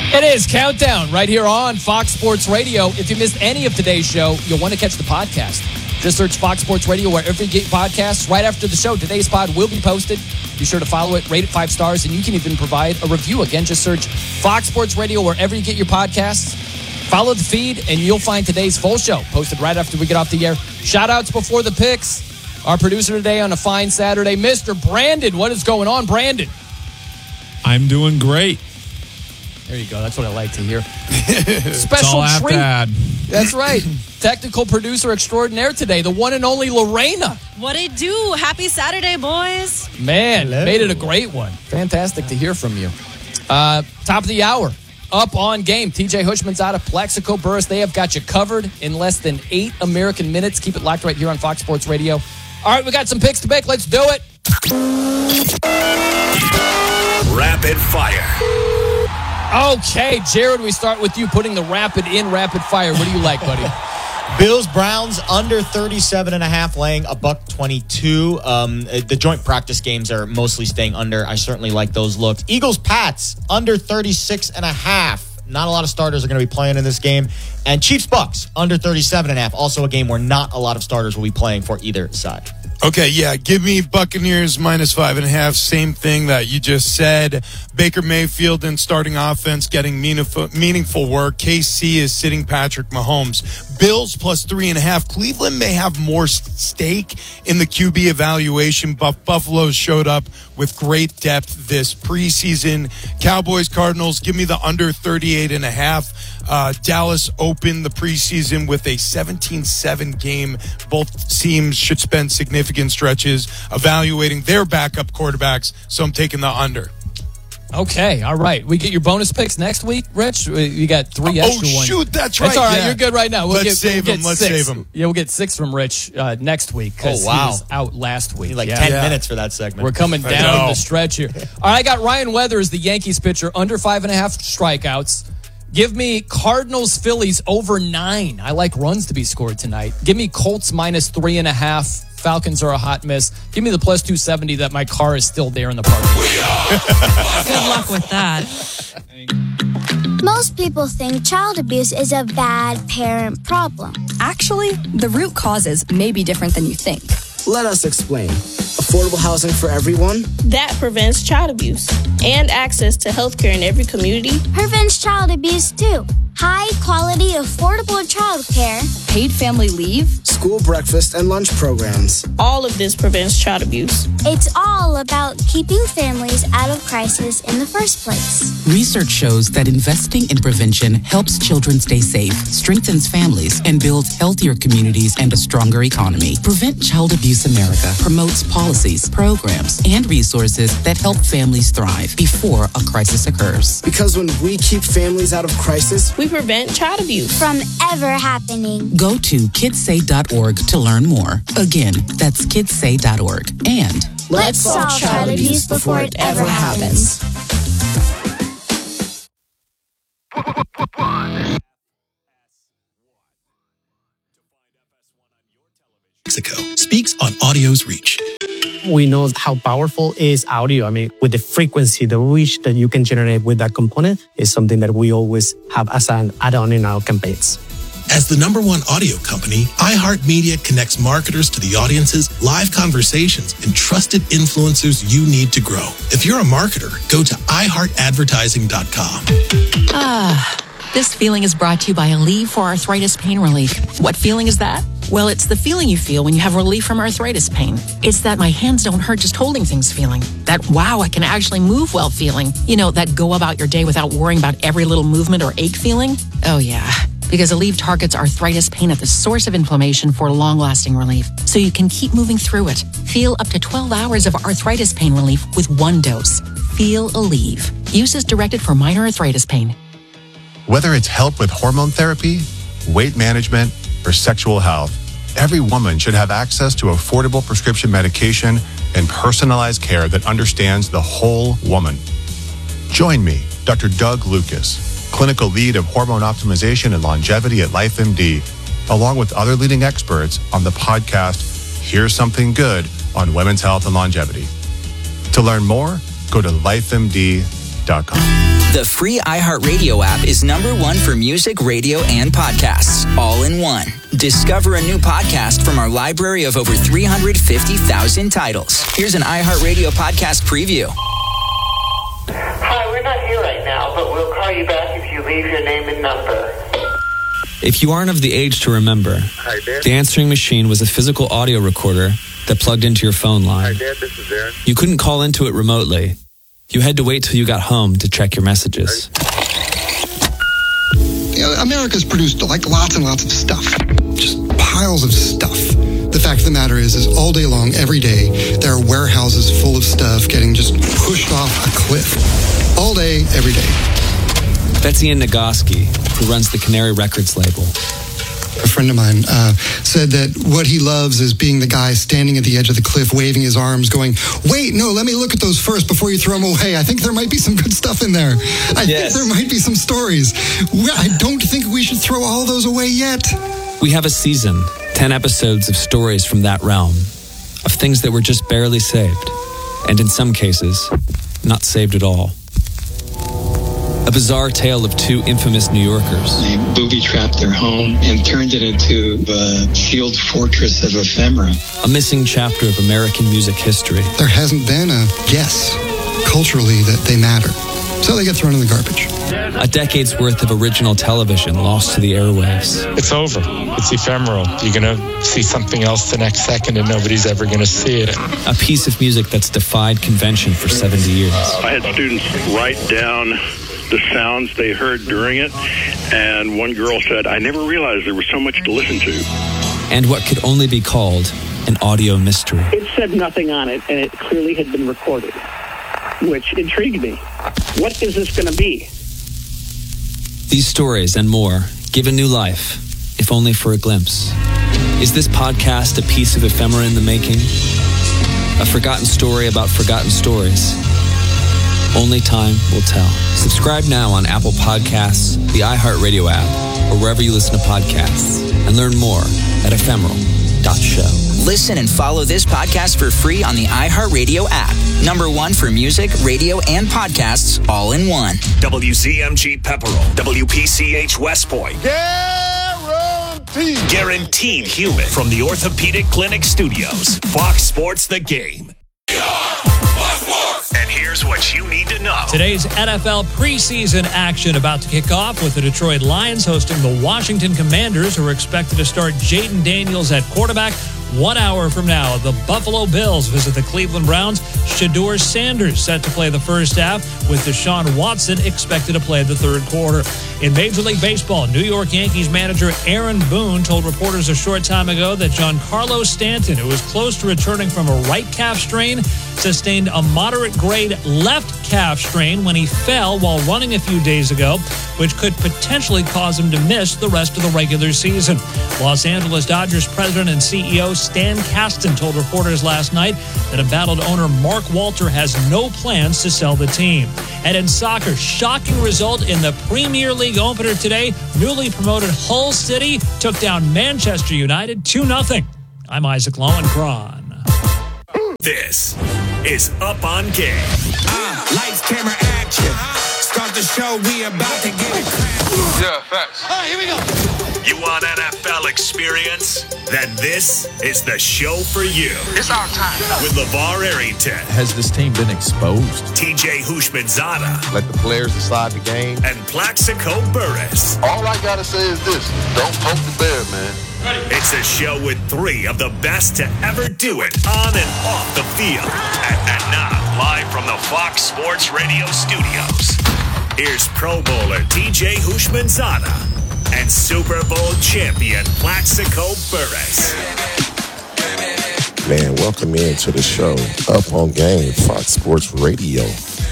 It is Countdown right here on Fox Sports Radio. If you missed any of today's show, you'll want to catch the podcast. Just search Fox Sports Radio wherever you get podcasts. Right after the show, today's pod will be posted. Be sure to follow it, rate it 5 stars, and you can even provide a review. Again, just search Fox Sports Radio wherever you get your podcasts. Follow the feed, and you'll find today's full show posted right after we get off the air. Shout-outs before the picks. Our producer today on a fine Saturday, Mr. Brandon. What is going on, Brandon? I'm doing great. There you go. That's what I like to hear. Special treat. That's right. Technical producer extraordinaire today, the one and only Lorena. What it do? Happy Saturday, boys. Man, Hello. made it a great one. Fantastic to hear from you. Top of the hour, up on game. TJ Hushman's out of Plexico Burris. They have got you covered in less than 8 American minutes. Keep it locked right here on Fox Sports Radio. All right, we got some picks to make. Let's do it. Rapid fire. Okay, Jared, we start with you putting the rapid in rapid fire. What do you like, buddy? Bills Browns under 37.5, laying $1.22. The joint practice games are mostly staying under. I certainly like those looks. Eagles Pats under 36.5. Not a lot of starters are going to be playing in this game. And Chiefs Bucks under 37.5. Also a game where not a lot of starters will be playing for either side. Okay, yeah, give me Buccaneers minus 5.5. Same thing that you just said. Baker Mayfield in starting offense getting meaningful work. KC is sitting Patrick Mahomes. Bills plus 3.5. Cleveland may have more stake in the QB evaluation. Buffalo showed up with great depth this preseason. Cowboys, Cardinals, give me the under 38.5. Dallas opened the preseason with a 17-7 game. Both teams should spend significant stretches evaluating their backup quarterbacks, so I'm taking the under. Okay, all right. We get your bonus picks next week, Rich. You got 3 extra ones. Oh, shoot, that's right. That's all right. Yeah. You're good right now. Let's save them. Yeah, we'll get 6 from Rich next week. Oh, wow. He was out last week. Need like 10 minutes for that segment. We're coming down the stretch here. All right, I got Ryan Weathers, the Yankees pitcher, under 5.5 strikeouts. Give me Cardinals, Phillies over 9. I like runs to be scored tonight. Give me Colts minus 3.5. Falcons are a hot miss. Give me the plus 270 that my car is still there in the park. Good luck with that. Most people think child abuse is a bad parent problem. Actually, the root causes may be different than you think. Let us explain. Affordable housing for everyone. That prevents child abuse and access to healthcare in every community. Prevents child abuse too. High quality, affordable child care. Paid family leave. School breakfast and lunch programs. All of this prevents child abuse. It's all about keeping families out of crisis in the first place. Research shows that investing in prevention helps children stay safe, strengthens families, and builds healthier communities and a stronger economy. Prevent Child Abuse America promotes policies, programs, and resources that help families thrive before a crisis occurs. Because when we keep families out of crisis, we prevent child abuse from ever happening. Go to kidssay.org to learn more. Again, that's kidssay.org. And let's solve child abuse before it ever happens. Mexico speaks on audio's reach. We know how powerful is audio. I mean, with the frequency, the reach that you can generate with that component is something that we always have as an add-on in our campaigns. As the #1 audio company, iHeartMedia connects marketers to the audiences, live conversations, and trusted influencers you need to grow. If you're a marketer, go to iHeartAdvertising.com. This feeling is brought to you by Aleve for arthritis pain relief. What feeling is that? Well, it's the feeling you feel when you have relief from arthritis pain. It's that my hands don't hurt just holding things feeling. That, wow, I can actually move well feeling. You know, that go about your day without worrying about every little movement or ache feeling. Oh, yeah. Because Aleve targets arthritis pain at the source of inflammation for long-lasting relief, so you can keep moving through it. Feel up to 12 hours of arthritis pain relief with 1 dose. Feel Aleve. Use as directed for minor arthritis pain. Whether it's help with hormone therapy, weight management, or sexual health, every woman should have access to affordable prescription medication and personalized care that understands the whole woman. Join me, Dr. Doug Lucas, clinical lead of hormone optimization and longevity at LifeMD, along with other leading experts on the podcast, Here's Something Good on Women's Health and Longevity. To learn more, go to lifemd.com. iHeartRadio.com. The free iHeartRadio app is #1 for music, radio, and podcasts, all in one. Discover a new podcast from our library of over 350,000 titles. Here's an iHeartRadio podcast preview. Hi, we're not here right now, but we'll call you back if you leave your name and number. If you aren't of the age to remember, Hi, Dad. the answering machine was a physical audio recorder that plugged into your phone line. Hi, Dad, this is Aaron. You couldn't call into it remotely. You had to wait till you got home to check your messages. America's produced lots and lots of stuff. Just piles of stuff. The fact of the matter is all day long, every day, there are warehouses full of stuff getting just pushed off a cliff. All day, every day. That's Ian Nagoski, who runs the Canary Records label. A friend of mine said that what he loves is being the guy standing at the edge of the cliff, waving his arms, going, wait, no, let me look at those first before you throw them away. I think there might be some good stuff in there. I think there might be some stories. I don't think we should throw all those away yet. We have a season, 10 episodes of stories from that realm, of things that were just barely saved, and in some cases, not saved at all. A bizarre tale of two infamous New Yorkers. They booby-trapped their home and turned it into a sealed fortress of ephemera. A missing chapter of American music history. There hasn't been a guess culturally that they matter. So they get thrown in the garbage. A decade's worth of original television lost to the airwaves. It's over. It's ephemeral. You're going to see something else the next second and nobody's ever going to see it. A piece of music that's defied convention for 70 years. I had students write down the sounds they heard during it, and one girl said, I never realized there was so much to listen to. And what could only be called an audio mystery. It said nothing on it, and it clearly had been recorded, which intrigued me. What is this going to be? These stories and more give a new life, if only for a glimpse. Is this podcast a piece of ephemera in the making? A forgotten story about forgotten stories? Only time will tell. Subscribe now on Apple Podcasts, the iHeartRadio app, or wherever you listen to podcasts, and learn more at ephemeral.show. Listen and follow this podcast for free on the iHeartRadio app. #1 for music, radio, and podcasts, all in one. WCMG Pepperell, WPCH West Point. Guaranteed human from the Orthopedic Clinic Studios. Fox Sports The Game. And here's what you need to know. Today's NFL preseason action about to kick off with the Detroit Lions hosting the Washington Commanders, who are expected to start Jaden Daniels at quarterback. 1 hour from now, the Buffalo Bills visit the Cleveland Browns. Shedeur Sanders set to play the first half, with Deshaun Watson expected to play the third quarter. In Major League Baseball, New York Yankees manager Aaron Boone told reporters a short time ago that Giancarlo Stanton, who was close to returning from a right calf strain, sustained a moderate-grade left calf strain when he fell while running a few days ago, which could potentially cause him to miss the rest of the regular season. Los Angeles Dodgers president and CEO Stan Kasten told reporters last night that embattled owner Mark Walter has no plans to sell the team. And in soccer, shocking result in the Premier League opener today. Newly promoted Hull City took down Manchester United 2-0. I'm Isaac Lowenkron. This is Up on Game. Lights, camera, action. Start the show, we about to get it. Yeah, facts. All right, here we go. You want NFL experience? Then this is the show for you. It's our time. With LeVar Arrington. Has this team been exposed? TJ Houshmandzadeh. Let the players decide the game. And Plaxico Burress. All I gotta say is this: don't poke the bear, man. It's a show with 3 of the best to ever do it on and off the field. And now, live from the Fox Sports Radio studios, here's Pro Bowler TJ Houshmandzadeh and Super Bowl champion Plaxico Burress. Man, welcome in to the show, Up on Game, Fox Sports Radio.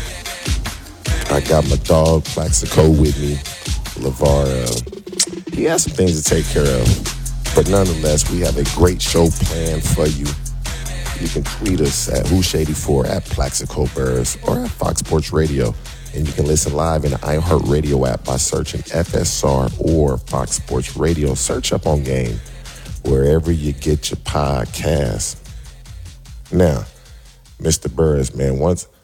I got my dog Plaxico with me, LeVar. He has some things to take care of. But nonetheless, we have a great show planned for you. You can tweet us at Hoosh84, at Plaxico Burress, or at Fox Sports Radio. And you can listen live in the iHeartRadio app by searching FSR or Fox Sports Radio. Search Up on Game wherever you get your podcasts. Now, Mr. Burress, man, once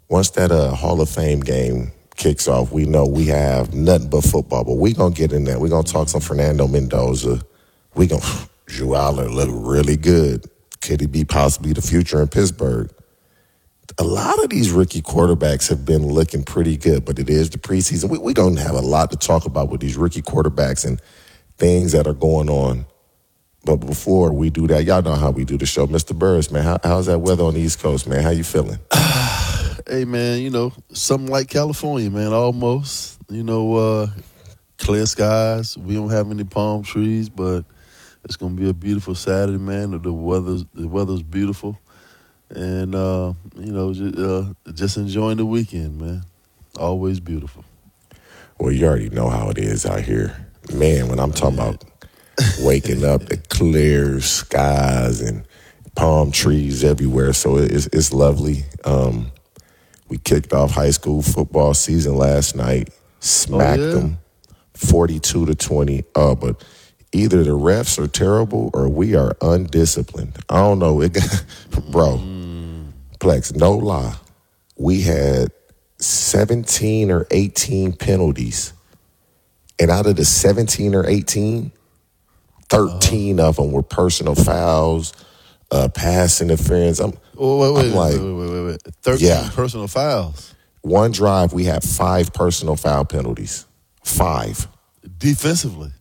once that Hall of Fame game kicks off, we know we have nothing but football. But we're going to get in there. We're going to talk some Fernando Mendoza. Drew Aller look really good. Could he be possibly the future in Pittsburgh? A lot of these rookie quarterbacks have been looking pretty good, but it is the preseason. We're going to have a lot to talk about with these rookie quarterbacks and things that are going on. But before we do that, y'all know how we do the show. Mr. Burris, man, how's that weather on the East Coast, man? How you feeling? Hey, man, something like California, man, almost. Clear skies. We don't have any palm trees, but it's going to be a beautiful Saturday, man. The weather's beautiful. And, just enjoying the weekend, man. Always beautiful. Well, you already know how it is out here. Man, when I'm talking about waking up, the clear skies and palm trees everywhere. So it's lovely. We kicked off high school football season last night, smacked them 42-20. But either the refs are terrible or we are undisciplined. I don't know. Bro, Plex, no lie. We had 17 or 18 penalties. And out of the 17 or 18, 13 of them were personal fouls, pass interference. Wait. 13 personal fouls. One drive, we had 5 personal foul penalties. 5. Defensively.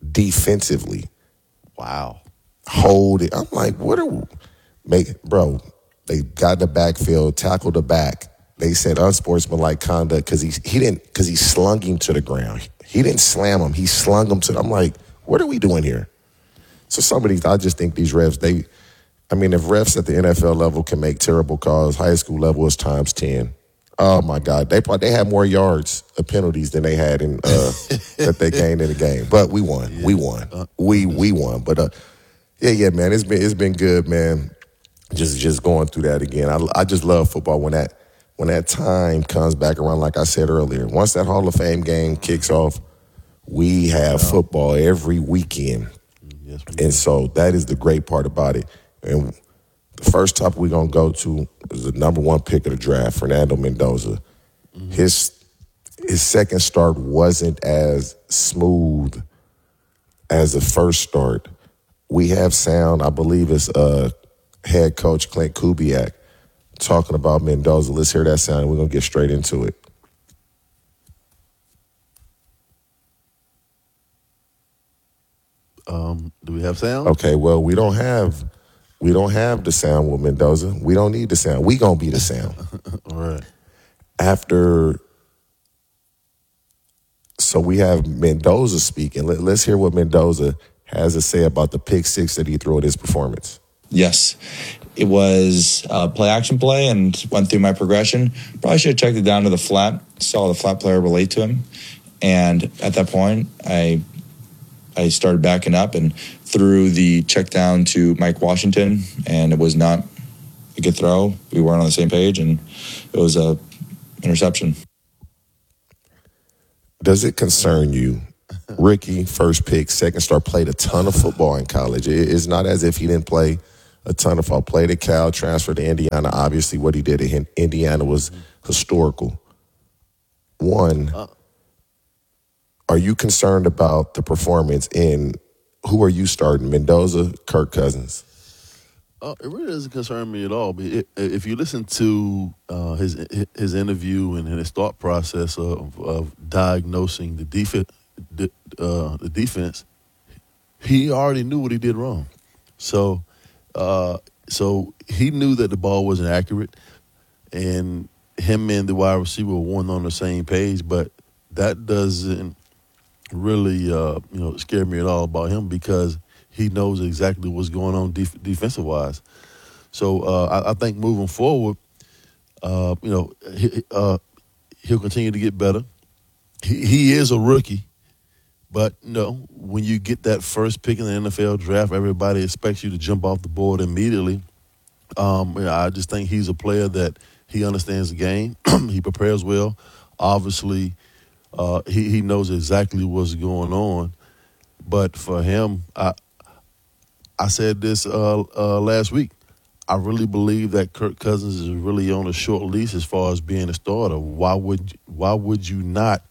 Wow. Hold it. I'm like, what are we? They got in the backfield, tackled the back. They said unsportsmanlike conduct because he slung him to the ground. He didn't slam him. He slung him to. I'm like, what are we doing here? So some of these, I just think these refs, if refs at the NFL level can make terrible calls, high school level is times 10. Oh my God, they had more yards of penalties than they had in that they gained in the game. But we won. Yeah. We won. But man, it's been good, man. Just going through that again. I just love football when that time comes back around. Like I said earlier, once that Hall of Fame game kicks off, we have football every weekend. Yes, and so that is the great part about it. And the first topic we're going to go to is the number 1 pick of the draft, Fernando Mendoza. Mm-hmm. His second start wasn't as smooth as the first start. We have sound, I believe it's head coach Clint Kubiak talking about Mendoza. Let's hear that sound and we're going to get straight into it. Do we have sound? Okay, well, we don't have the sound with Mendoza. We don't need the sound. We gonna be the sound. All right. So we have Mendoza speaking. Let's hear what Mendoza has to say about the pick 6 that he threw at his performance. Yes, it was a play-action play and went through my progression. Probably should have checked it down to the flat, saw the flat player relate to him. And at that point, I started backing up and threw the check down to Mike Washington, and it was not a good throw. We weren't on the same page, and it was a interception. Does it concern you? Ricky, first pick, second star, played a ton of football in college. It's not as if he didn't play a ton of football. Played at Cal, transferred to Indiana. Obviously, what he did at Indiana was historical. One, are you concerned about the performance in who are you starting, Mendoza, Kirk Cousins? It really doesn't concern me at all. But if you listen to his interview and his thought process of diagnosing the defense, he already knew what he did wrong. So he knew that the ball wasn't accurate, and him and the wide receiver weren't on the same page. But that doesn't really scare me at all about him because he knows exactly what's going on defensive wise. So I think moving forward, he'll continue to get better. He is a rookie, but when you get that first pick in the NFL draft, everybody expects you to jump off the board immediately. I just think he's a player that he understands the game. He prepares well. Obviously, he knows exactly what's going on. But for him, I said this last week. I really believe that Kirk Cousins is really on a short leash as far as being a starter. Why would you not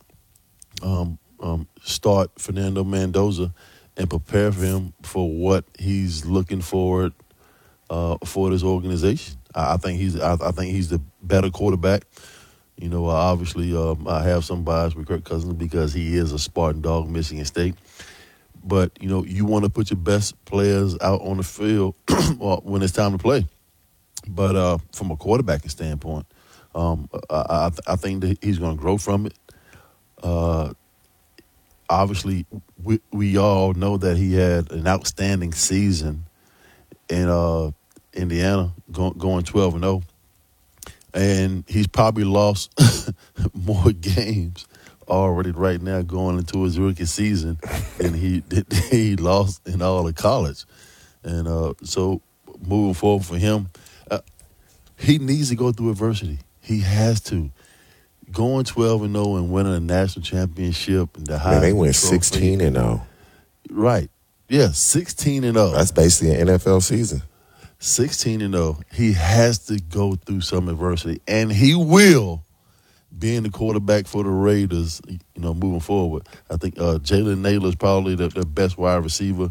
start Fernando Mendoza and prepare for him for what he's looking forward for this organization? I think he's the better quarterback. You know, obviously I have some bias with Kirk Cousins because he is a Spartan dog, Michigan State. But, you know, you want to put your best players out on the field when it's time to play. But from a quarterbacking standpoint, I think that he's going to grow from it. Obviously, we all know that he had an outstanding season in Indiana, going 12-0. And he's probably lost more games already right now going into his rookie season than he lost in all of college. And so moving forward for him, he needs to go through adversity. He has to. Going 12-0 and winning a national championship and the high. They went 16-0. Right. Yeah, 16-0. That's basically an NFL season. 16-0. He has to go through some adversity, and he will. Being the quarterback for the Raiders, you know, moving forward, I think Jalen Naylor is probably the best wide receiver.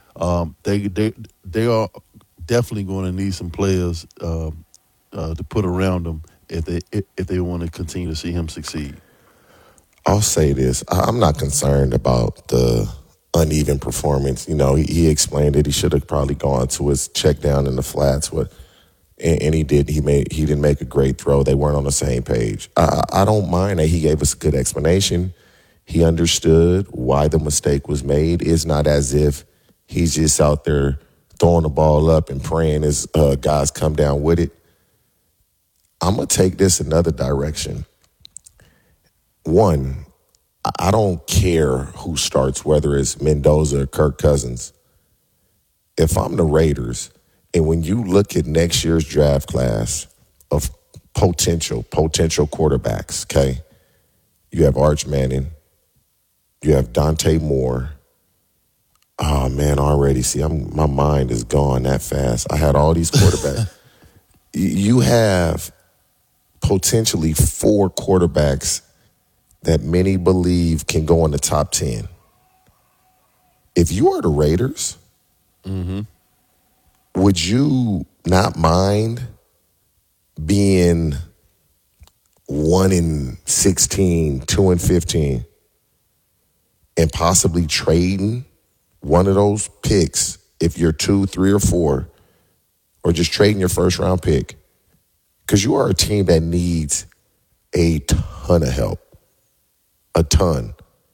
They are definitely going to need some players to put around him if they want to continue to see him succeed. I'll say this: I'm not concerned about the uneven performance. You know, he explained it. He should have probably gone to his check down in the flats. And he did. He didn't make a great throw. They weren't on the same page. I don't mind that he gave us a good explanation. He understood why the mistake was made. It's not as if he's just out there throwing the ball up and praying his guys come down with it. I'm going to take this another direction. One, I don't care who starts, whether it's Mendoza or Kirk Cousins. If I'm the Raiders, and when you look at next year's draft class of potential quarterbacks, okay, you have Arch Manning, you have Dante Moore. Oh, man, already, see, my mind is gone that fast. I had all these quarterbacks. You have potentially 4 quarterbacks that many believe can go in the top 10. If you are the Raiders, would you not mind being 1-16, 2-15, and possibly trading one of those picks if you're 2, 3, or 4, or just trading your first round pick? Because you are a team that needs a ton of help, a ton.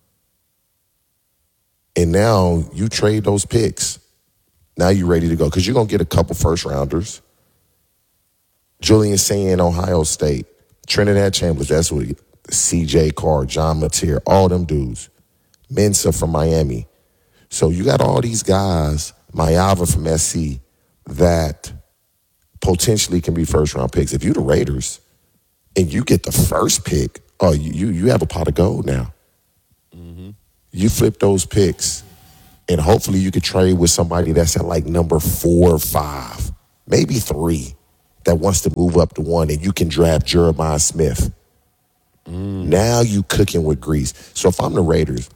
And now you trade those picks. Now you're ready to go because you're going to get a couple first-rounders. Julian Sayin, Ohio State. Trinidad Chambers, that's what C.J. Carr, John Mateer, all them dudes. Mensa from Miami. So you got all these guys, Mayava from SC, that potentially can be first-round picks. If you're the Raiders and you get the first pick, oh, you have a pot of gold now. You flip those picks. And hopefully you could trade with somebody that's at like number 4 or 5, maybe 3, that wants to move up to 1, and you can draft Jeremiah Smith. Now you cooking with grease. So if I'm the Raiders,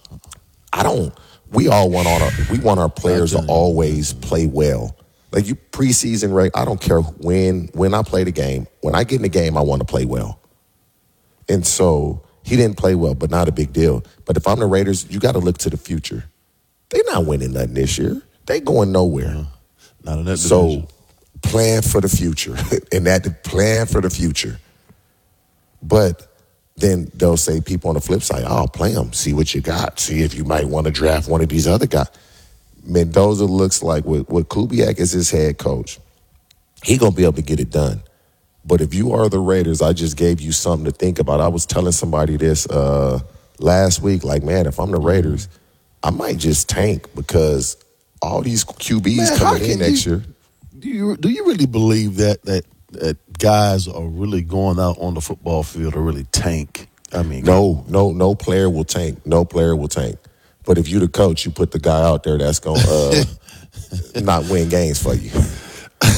we want our players to always play well. Like you preseason, right? I don't care when I play the game. When I get in the game, I want to play well. And so he didn't play well, but not a big deal. But if I'm the Raiders, you got to look to the future. They're not winning nothing this year. They going nowhere. Not in that division. So plan for the future. And that plan for the future. But then they'll say people on the flip side, oh, play them. See what you got. See if you might want to draft one of these other guys. Mendoza looks like with Kubiak as his head coach, he going to be able to get it done. But if you are the Raiders, I just gave you something to think about. I was telling somebody this last week, like, man, if I'm the Raiders, I might just tank because all these QBs coming in next year. Do you really believe that guys are really going out on the football field to really tank? I mean, no player will tank. No player will tank. But if you're the coach, you put the guy out there that's going to not win games for you.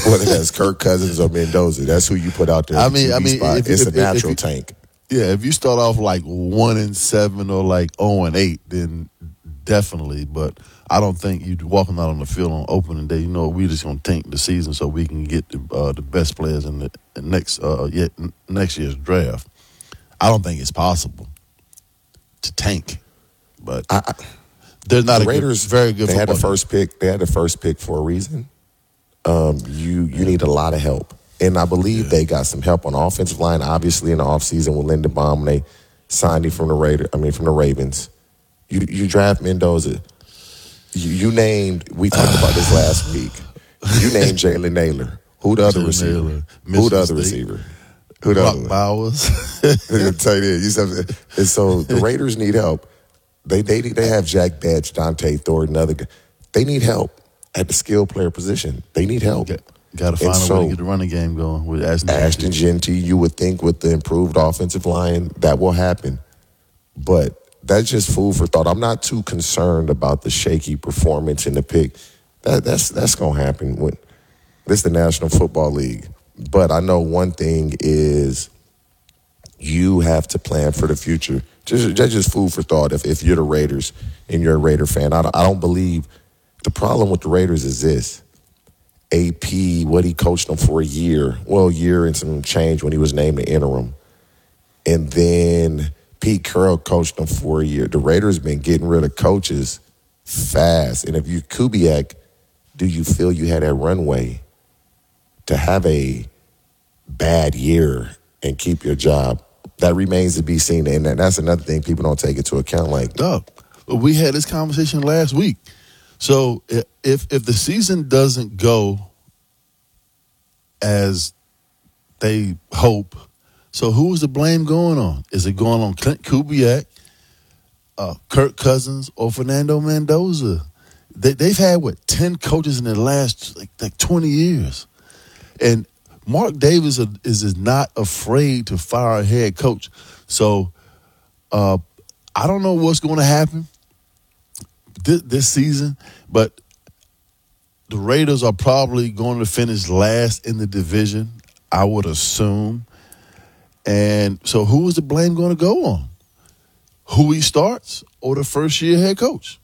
Whether that's Kirk Cousins or Mendoza, that's who you put out there. It's a natural tank. Yeah, if you start off like 1-7 or like 0-8, then definitely. But I don't think you walking out on the field on opening day. We're just gonna tank the season so we can get the best players in the next year's draft. I don't think it's possible to tank, but they're not the Raiders. Very good. They had the first pick. They had the first pick for a reason. You need a lot of help. And I believe they got some help on the offensive line, obviously, in the offseason with Lindenbaum. They signed him from the Ravens. You draft Mendoza. You named, we talked about this last week. You named Jalen Naylor. Who the other receiver? Who the other receiver? Who the other? Bowers. Tight end. And so the Raiders need help. They have Jack Batch, Dante Thornton, other guys. They need help at the skill player position. They need help. Got to find a way to get the running game going with Ashton Genty. You would think with the improved offensive line that will happen, but that's just food for thought. I'm not too concerned about the shaky performance in the pick. That's gonna happen when this is the National Football League. But I know one thing is you have to plan for the future. Just food for thought. If you're the Raiders and you're a Raider fan, I don't believe the problem with the Raiders is this. AP, what he coached them for a year and some change when he was named the interim. And then Pete Carroll coached them for a year. The Raiders been getting rid of coaches fast. And if you Kubiak, do you feel you had that runway to have a bad year and keep your job? That remains to be seen. And that's another thing people don't take into account. We had this conversation last week. So if the season doesn't go as they hope, so who is the blame going on? Is it going on Clint Kubiak, Kirk Cousins, or Fernando Mendoza? They've had 10 coaches in the last like 20 years, and Mark Davis is not afraid to fire a head coach. So I don't know what's going to happen this season, but the Raiders are probably going to finish last in the division, I would assume. And so who is the blame going to go on? Who he starts or the first-year head coach?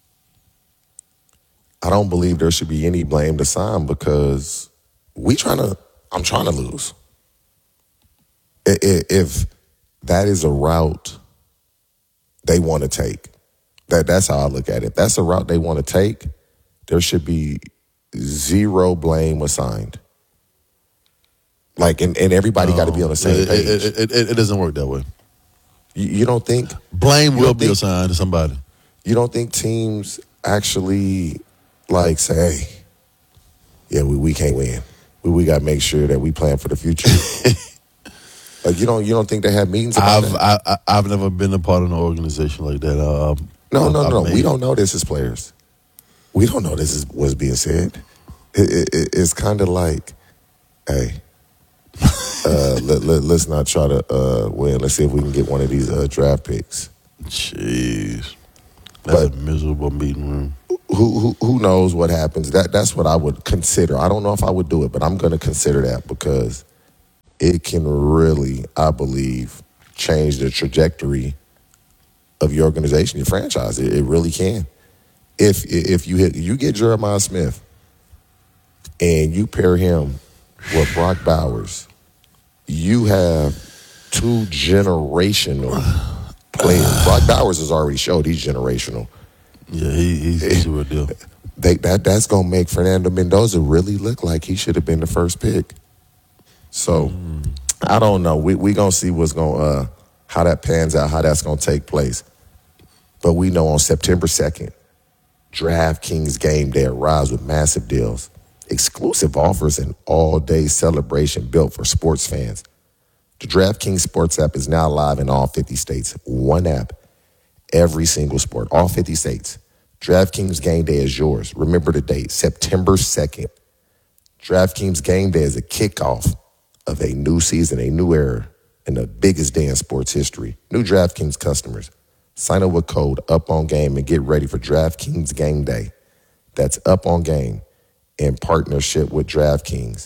I don't believe there should be any blame to sign because I'm trying to lose. If that is a route they want to take, that's how I look at it. If that's a route they want to take, there should be zero blame assigned. And everybody got to be on the same page. It doesn't work that way. You don't think? Blame will be assigned to somebody. You don't think teams actually say, hey, yeah, we can't win. We got to make sure that we plan for the future. You don't think they have meetings about that? I've never been a part of an organization like that. No. We don't know this as players. We don't know this is what's being said. It's kind of like, hey, let's not try to win. Let's see if we can get one of these draft picks. Jeez, that's a miserable meeting room. Who knows what happens? That's what I would consider. I don't know if I would do it, but I'm going to consider that because it can really, I believe, change the trajectory of your organization, your franchise. It really can. If you get Jeremiah Smith and you pair him with Brock Bowers, you have two generational players. Brock Bowers has already showed he's generational. Yeah, he's a real deal. That's going to make Fernando Mendoza really look like he should have been the first pick. So, I don't know. We going to see how that pans out, how that's going to take place. But we know on September 2nd, DraftKings Game Day arrives with massive deals, exclusive offers, and all-day celebration built for sports fans. The DraftKings Sports app is now live in all 50 states. One app, every single sport, all 50 states. DraftKings Game Day is yours. Remember the date, September 2nd. DraftKings Game Day is a kickoff of a new season, a new era, and the biggest day in sports history. New DraftKings customers, sign up with code UPONGAME and get ready for DraftKings Game Day. That's Up On Game in partnership with DraftKings.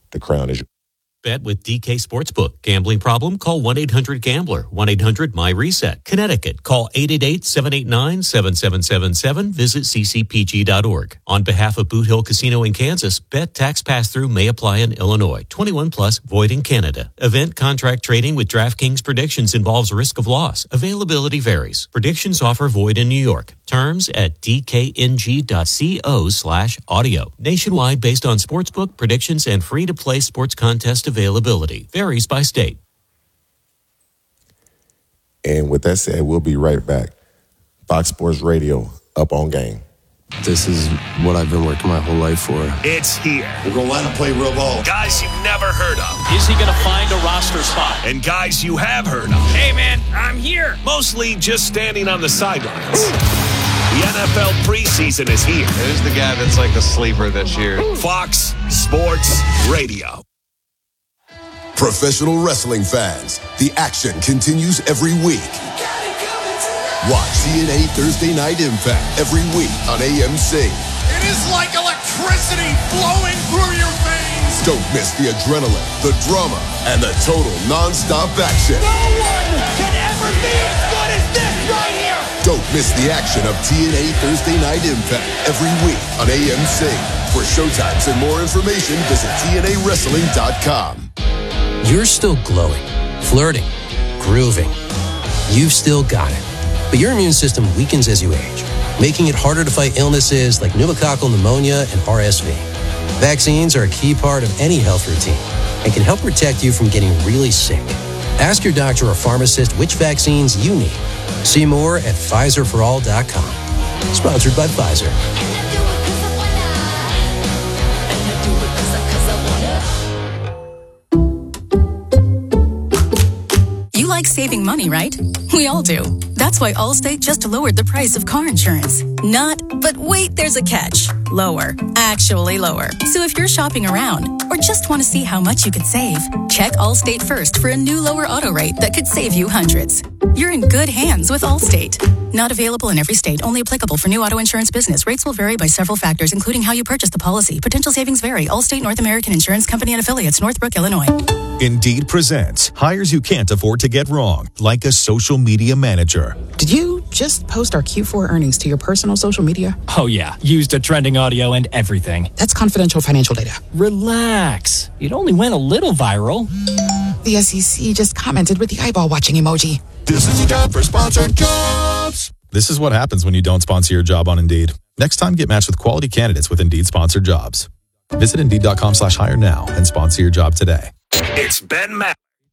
The crown is yours. Bet with DK Sportsbook. Gambling problem? Call 1-800-GAMBLER. 1-800-MY-RESET. Connecticut. Call 888-789-7777. Visit ccpg.org. On behalf of Boot Hill Casino in Kansas, bet tax pass-through may apply in Illinois. 21 plus, void in Canada. Event contract trading with DraftKings predictions involves risk of loss. Availability varies. Predictions offer void in New York. Terms at dkng.co/audio. Nationwide based on sportsbook predictions and free-to-play sports contest availability. Varies by state. And with that said, we'll be right back. Fox Sports Radio, Up on Game. This is what I've been working my whole life for. It's here. We're going to let him play real ball. Guys you've never heard of. Is he going to find a roster spot? And guys you have heard of. Hey, man, I'm here. Mostly just standing on the sidelines. The NFL preseason is here. There's the guy that's like a sleeper this year. Fox Sports Radio. Professional wrestling fans, the action continues every week. Watch TNA Thursday Night Impact every week on AMC. It is like electricity flowing through your veins. Don't miss the adrenaline, the drama, and the total non-stop action. No one can ever be as good as this right here. Don't miss the action of TNA Thursday Night Impact every week on AMC. For showtimes and more information, visit TNAWrestling.com. You're still glowing, flirting, grooving. You've still got it. But your immune system weakens as you age, making it harder to fight illnesses like pneumococcal pneumonia and RSV. Vaccines are a key part of any health routine and can help protect you from getting really sick. Ask your doctor or pharmacist which vaccines you need. See more at PfizerForAll.com. Sponsored by Pfizer. You like saving money, right? We all do. That's why Allstate just lowered the price of car insurance. Not, but wait, there's a catch. Lower. Actually lower. So if you're shopping around or just want to see how much you could save, check Allstate first for a new lower auto rate that could save you hundreds. You're in good hands with Allstate. Not available in every state. Only applicable for new auto insurance business. Rates will vary by several factors, including how you purchase the policy. Potential savings vary. Allstate North American Insurance Company and Affiliates, Northbrook, Illinois. Indeed presents hires you can't afford to get wrong, like a social media manager. Did you just post our Q4 earnings to your personal social media? Oh, yeah. Used a trending audio and everything. That's confidential financial data. Relax. It only went a little viral. The SEC just commented with the eyeball watching emoji. This is a job for sponsored jobs. This is what happens when you don't sponsor your job on Indeed. Next time, get matched with quality candidates with Indeed sponsored jobs. Visit Indeed.com/hire now and sponsor your job today. It's Ben Maller.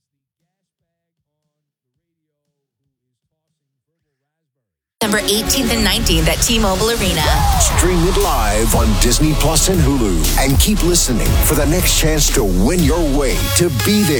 December 18th and 19th at T-Mobile Arena. Stream it live on Disney Plus and Hulu. And keep listening for the next chance to win your way to be there